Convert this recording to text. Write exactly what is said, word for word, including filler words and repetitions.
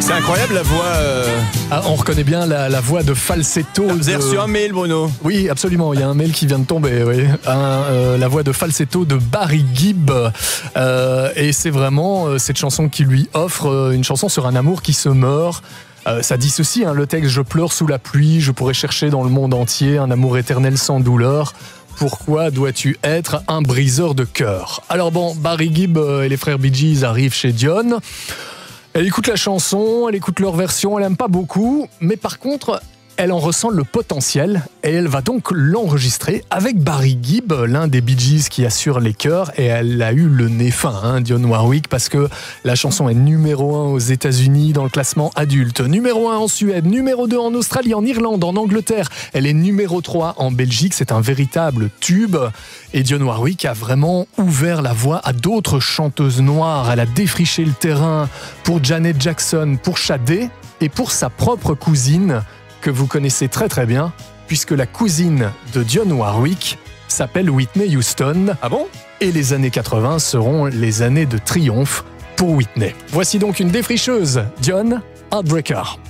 C'est incroyable la voix. Euh... Ah, on reconnaît bien la, la voix de falsetto. Vous avez de... reçu un mail, Bruno? Oui, absolument. Il y a un mail qui vient de tomber. Oui. Un, euh, la voix de falsetto de Barry Gibb. Euh, et c'est vraiment euh, cette chanson qui lui offre euh, une chanson sur un amour qui se meurt. Euh, ça dit ceci, hein, le texte: je pleure sous la pluie, je pourrais chercher dans le monde entier un amour éternel sans douleur. Pourquoi dois-tu être un briseur de cœur? Alors bon, Barry Gibb et les frères Bee Gees arrivent chez Dion. Elle écoute la chanson, elle écoute leur version, elle aime pas beaucoup, mais par contre, elle en ressent le potentiel et elle va donc l'enregistrer avec Barry Gibb, l'un des Bee Gees qui assure les chœurs, et elle a eu le nez fin, hein, Dionne Warwick, parce que la chanson est numéro un aux États-Unis dans le classement adulte, numéro un en Suède, numéro deux en Australie, en Irlande, en Angleterre, elle est numéro trois en Belgique, c'est un véritable tube. Et Dionne Warwick a vraiment ouvert la voie à d'autres chanteuses noires, elle a défriché le terrain pour Janet Jackson, pour Sade et pour sa propre cousine, que vous connaissez très très bien, puisque la cousine de Dionne Warwick s'appelle Whitney Houston. Ah bon? Et les années quatre-vingts seront les années de triomphe pour Whitney. Voici donc une défricheuse, Dionne, Heartbreaker.